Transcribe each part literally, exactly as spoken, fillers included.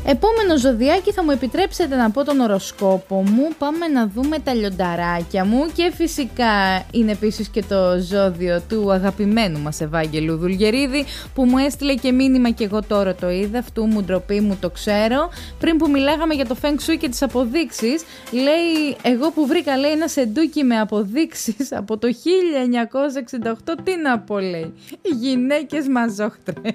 Επόμενο ζωδιάκι, θα μου επιτρέψετε να πω τον οροσκόπο μου. Πάμε να δούμε τα λιονταράκια μου. Και φυσικά είναι επίσης και το ζώδιο του αγαπημένου μας Ευάγγελου Δουλγερίδη, που μου έστειλε και μήνυμα και εγώ τώρα το είδα. Αυτού μου ντροπή μου, το ξέρω. Πριν που μιλάγαμε για το Feng Shui και τις αποδείξεις, λέει, εγώ που βρήκα, λέει, ένα σεντούκι με αποδείξεις από το χίλια εννιακόσια εξήντα οκτώ. Τι να πω, λέει, γυναίκες μαζόχτρες.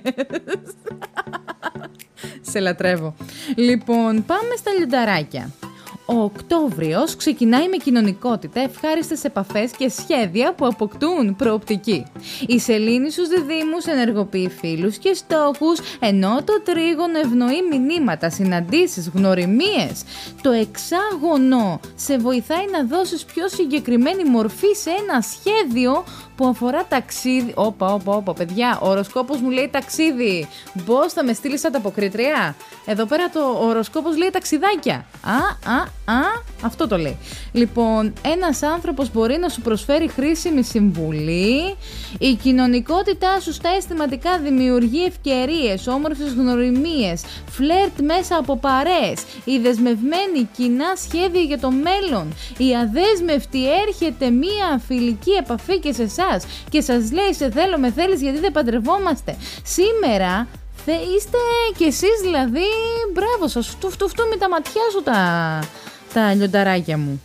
Σε λατρεύω. Λοιπόν, πάμε στα λιονταράκια. Ο Οκτώβριος ξεκινάει με κοινωνικότητα, ευχάριστες επαφές και σχέδια που αποκτούν προοπτική. Η σελήνη στους διδύμους ενεργοποιεί φίλους και στόχους, ενώ το τρίγωνο ευνοεί μηνύματα, συναντήσεις, γνωριμίες. Το εξάγωνο σε βοηθάει να δώσεις πιο συγκεκριμένη μορφή σε ένα σχέδιο που αφορά ταξίδι. Όπα, όπα, όπα, παιδιά, ο οροσκόπος μου λέει ταξίδι. Πώς θα με στείλει σαν ανταποκρίτρια? Εδώ πέρα το οροσκόπος λέει ταξιδάκια. Α, α, α, αυτό το λέει. Λοιπόν, ένας άνθρωπος μπορεί να σου προσφέρει χρήσιμη συμβουλή. Η κοινωνικότητά σου στα αισθηματικά δημιουργεί ευκαιρίες, όμορφες γνωριμίες, φλερτ μέσα από παρέες. Η δεσμευμένη κοινά σχέδια για το μέλλον. Η αδέσμευτη έρχεται μία φιλική επαφή και σε εσάς και σας λέει, σε θέλω, με θέλεις, γιατί δεν παντρευόμαστε. Σήμερα θε, είστε κι εσείς, δηλαδή, μπράβο σας, φτου, φτου, φτου, με τα ματιά σου τα, τα λιονταράκια μου.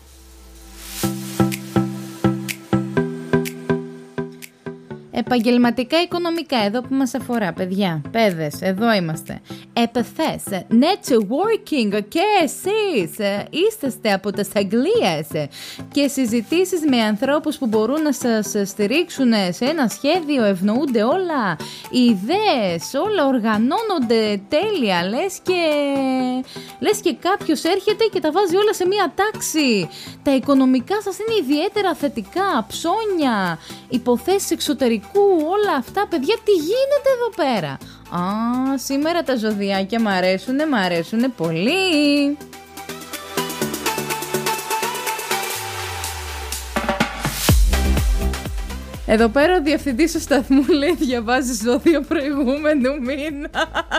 Επαγγελματικά, οικονομικά, εδώ που μας αφορά, παιδιά, παιδες, εδώ είμαστε. Επαφές, networking, και εσείς είστε από τις Αγγλίες και συζητήσεις με ανθρώπους που μπορούν να σας στηρίξουν σε ένα σχέδιο, ευνοούνται όλα, οι ιδέες, όλα οργανώνονται τέλεια, λες και, λες και κάποιος έρχεται και τα βάζει όλα σε μία τάξη. Τα οικονομικά σας είναι ιδιαίτερα θετικά, ψώνια, υποθέσεις εξωτερικού, όλα αυτά, παιδιά, τι γίνεται εδώ πέρα? Α, σήμερα τα ζωδιάκια μ' αρέσουνε, μ' αρέσουνε πολύ. Εδώ πέρα ο διευθυντής του σταθμού λέει, διαβάζει ζώδιο προηγούμενου μήνα.